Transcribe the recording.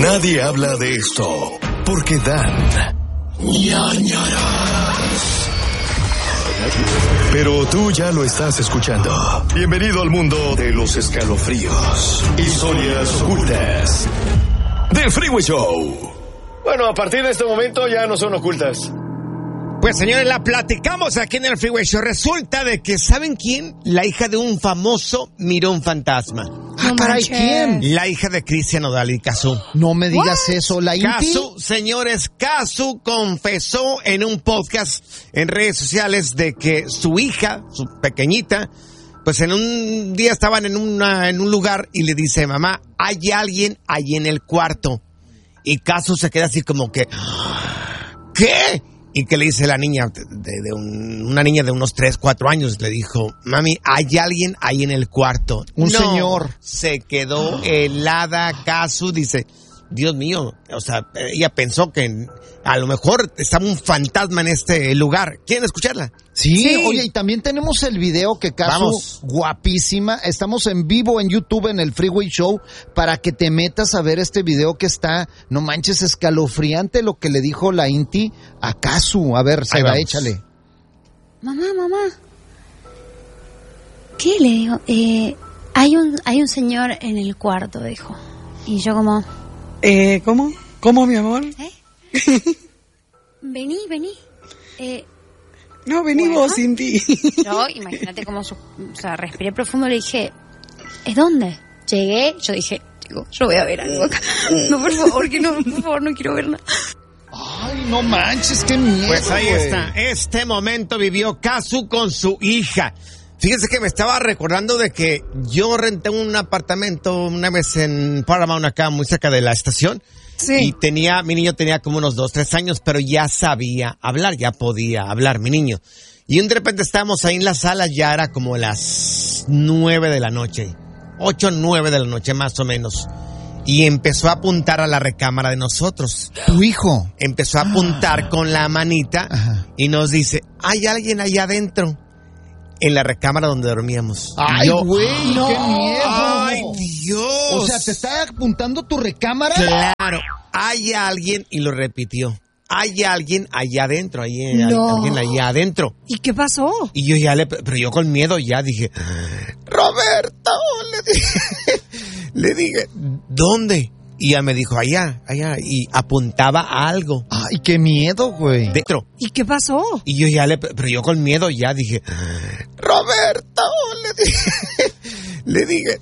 Nadie habla de esto porque dan ñañaras. Pero tú ya lo estás escuchando. Bienvenido al mundo de los escalofríos, historias ocultas del Freeway Show. Bueno, a partir de este momento ya no son ocultas. Pues señores, la platicamos aquí en el Freeway Show. Resulta de que, ¿saben quién? La hija de un famoso miró un fantasma. Ah, caray, ¿quién? La hija de Cristian Nodal y Cazzu. No me digas eso, la Inti. Cazzu, señores, Cazzu confesó en un podcast en redes sociales de que su hija, su pequeñita, pues en un día estaban en un lugar y le dice, mamá, hay alguien ahí en el cuarto. Y Cazzu se queda así como que, ¿qué? Y que le dice la niña, una niña de unos 3, 4 años, le dijo, mami, hay alguien ahí en el cuarto. Un señor. Se quedó helada. Cazzu dice, Dios mío, o sea, ella pensó que a lo mejor estaba un fantasma en este lugar. ¿Quieren escucharla? Sí, oye, y también tenemos el video que Cazzu, guapísima. Estamos en vivo en YouTube en el Freeway Show para que te metas a ver este video que está, no manches, escalofriante lo que le dijo la Inti a Cazzu. A ver, Seba, échale. Mamá. ¿Qué le digo? Hay un señor en el cuarto, dijo. Y yo como... ¿Cómo? ¿Cómo, mi amor? Vení. No, vení vos, Cinti. Yo, imagínate cómo, respiré profundo, le dije, ¿es dónde? Llegué, yo dije, yo voy a ver algo acá. No, por favor, no quiero ver nada. Ay, no manches, qué miedo. Pues ahí está, este momento vivió Cazzu con su hija. Fíjense que me estaba recordando de que yo renté un apartamento una vez en Paramount, acá muy cerca de la estación. Sí. Y mi niño tenía como unos 2, 3 años, pero ya sabía hablar, ya podía hablar mi niño. Y de repente estábamos ahí en la sala, ya era como las 9 de la noche, 8, 9 de la noche más o menos. Y empezó a apuntar a la recámara de nosotros. ¿Tu hijo? Empezó a apuntar con la manita y nos dice, hay alguien allá adentro. En la recámara donde dormíamos. ¡Ay, güey! No. ¡Qué miedo! ¡Ay, Dios! O sea, ¿te está apuntando tu recámara? Claro. Hay alguien, y lo repitió, hay alguien allá adentro, alguien allá adentro. ¿Y qué pasó? Y yo pero yo con miedo ya dije, Roberto, le dije, ¿dónde? Y ella me dijo, allá, y apuntaba a algo. ¡Ay, qué miedo, güey! Dentro. ¿Y qué pasó? Y yo pero yo con miedo ya dije, Roberto, le dije,